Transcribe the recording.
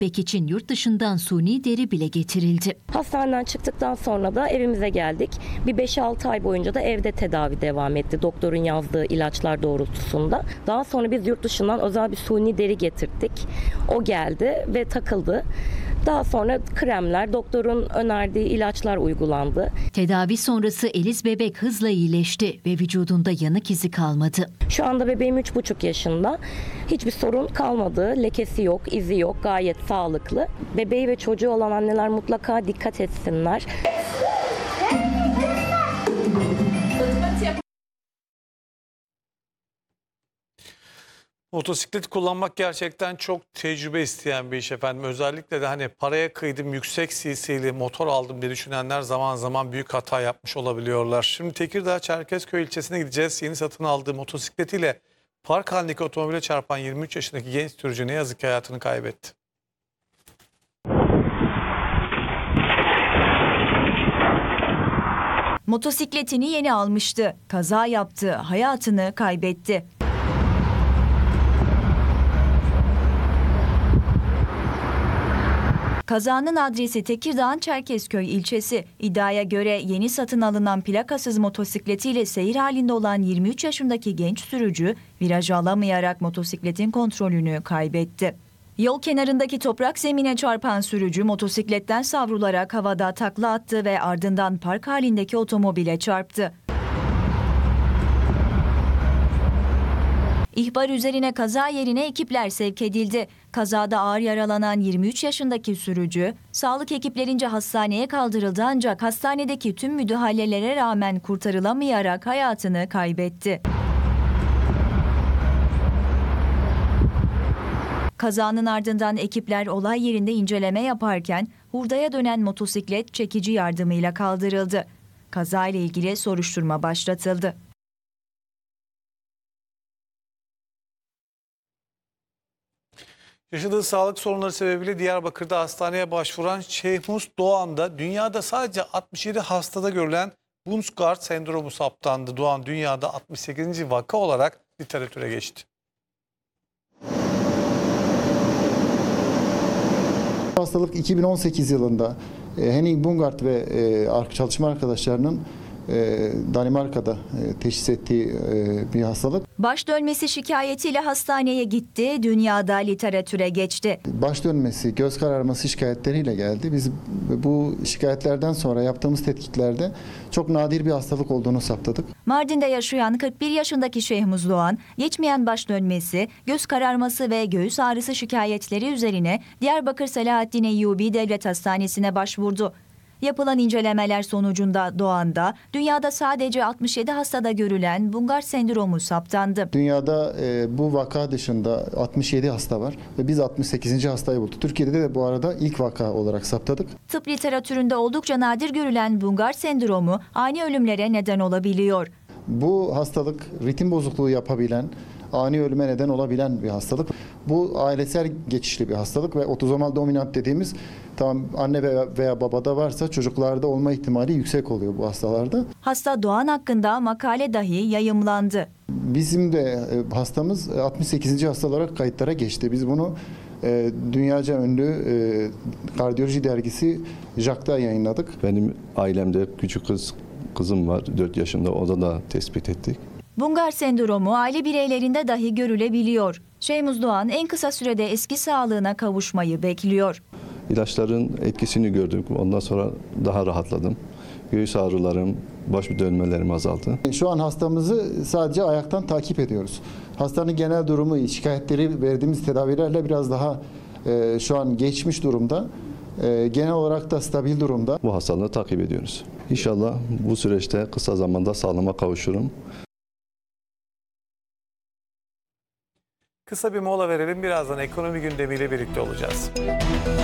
Bebek için yurt dışından suni deri bile getirildi. Hastaneden çıktıktan sonra da evimize geldik. Bir 5-6 ay boyunca da evde tedavi devam etti. Doktorun yazdığı ilaçlar doğrultusunda. Daha sonra biz yurt dışından özel bir suni deri getirttik. O geldi ve takıldı. Daha sonra kremler, doktorun önerdiği ilaçlar uygulandı. Tedavi sonrası Eliz bebek hızla iyileşti ve vücudunda yanık izi kalmadı. Şu anda bebeğim 3,5 yaşında. Hiçbir sorun kalmadı. Lekesi yok, izi yok. Gayet sağlıklı. Bebeği ve çocuğu olan anneler mutlaka dikkat etsinler. Motosiklet kullanmak gerçekten çok tecrübe isteyen bir iş efendim. Özellikle de hani paraya kıydım, yüksek cc'li motor aldım diye düşünenler zaman zaman büyük hata yapmış olabiliyorlar. Şimdi Tekirdağ Çerkezköy ilçesine gideceğiz. Yeni satın aldığı motosikletiyle park halindeki otomobile çarpan 23 yaşındaki genç sürücü ne yazık ki hayatını kaybetti. Motosikletini yeni almıştı. Kaza yaptı, hayatını kaybetti. Kazanın adresi Tekirdağ'ın Çerkezköy ilçesi. İddiaya göre yeni satın alınan plakasız motosikletiyle seyir halinde olan 23 yaşındaki genç sürücü viraj alamayarak motosikletin kontrolünü kaybetti. Yol kenarındaki toprak zemine çarpan sürücü motosikletten savrularak havada takla attı ve ardından park halindeki otomobile çarptı. İhbar üzerine kaza yerine ekipler sevk edildi. Kazada ağır yaralanan 23 yaşındaki sürücü, sağlık ekiplerince hastaneye kaldırıldı ancak hastanedeki tüm müdahalelere rağmen kurtarılamayarak hayatını kaybetti. Kazanın ardından ekipler olay yerinde inceleme yaparken hurdaya dönen motosiklet çekici yardımıyla kaldırıldı. Kazayla ilgili soruşturma başlatıldı. Yaşadığı sağlık sorunları sebebiyle Diyarbakır'da hastaneye başvuran Şehmus Doğan da dünyada sadece 67 hastada görülen Bunsgard sendromu saptandı. Doğan dünyada 68. vaka olarak literatüre geçti. Hastalık 2018 yılında Henning Bungard ve çalışma arkadaşlarının Danimarka'da teşhis ettiği bir hastalık. Baş dönmesi şikayetiyle hastaneye gitti, dünyada literatüre geçti. Baş dönmesi, göz kararması şikayetleriyle geldi. Biz bu şikayetlerden sonra yaptığımız tetkiklerde çok nadir bir hastalık olduğunu saptadık. Mardin'de yaşayan 41 yaşındaki Şehmuz Doğan, geçmeyen baş dönmesi, göz kararması ve göğüs ağrısı şikayetleri üzerine Diyarbakır Selahattin Eyyubi Devlet Hastanesi'ne başvurdu. Yapılan incelemeler sonucunda Doğan'da dünyada sadece 67 hastada görülen Bunsgard sendromu saptandı. Dünyada bu vaka dışında 67 hasta var ve biz 68. hastayı bulduk. Türkiye'de de bu arada ilk vaka olarak saptadık. Tıp literatüründe oldukça nadir görülen Bunsgard sendromu ani ölümlere neden olabiliyor. Bu hastalık ritim bozukluğu yapabilen, ani ölüme neden olabilen bir hastalık. Bu ailesel geçişli bir hastalık ve otozomal dominant dediğimiz anne veya babada varsa çocuklarda olma ihtimali yüksek oluyor bu hastalarda. Hasta Doğan hakkında makale dahi yayımlandı. Bizim de hastamız 68. hasta olarak kayıtlara geçti. Biz bunu dünyaca ünlü kardiyoloji dergisi JAC'ta yayınladık. Benim ailemde küçük kızım var 4 yaşında, o da tespit ettik. Bunsgard sendromu aile bireylerinde dahi görülebiliyor. Şehmuz Doğan en kısa sürede eski sağlığına kavuşmayı bekliyor. İlaçların etkisini gördük. Ondan sonra daha rahatladım. Göğüs ağrılarım, baş dönmelerim azaldı. Şu an hastamızı sadece ayaktan takip ediyoruz. Hastanın genel durumu, şikayetleri verdiğimiz tedavilerle biraz daha şu an geçmiş durumda. Genel olarak da stabil durumda. Bu hastalığı takip ediyoruz. İnşallah bu süreçte kısa zamanda sağlığıma kavuşurum. Kısa bir mola verelim. Birazdan ekonomi gündemiyle birlikte olacağız.